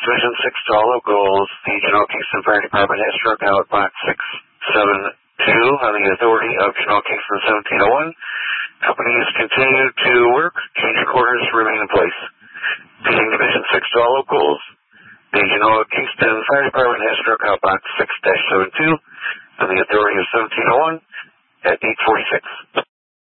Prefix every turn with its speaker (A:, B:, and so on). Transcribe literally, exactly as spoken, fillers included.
A: Division six to all locals. The Genoa Kingston Fire Department has struck out box six seven two on the authority of Genoa Kingston seventeen oh one. Companies continue to work. Change quarters remain in place. Being Division six to all locals. The Genoa Kingston Fire Department has struck out box six seven two on the authority of seventeen oh one at eight forty-six.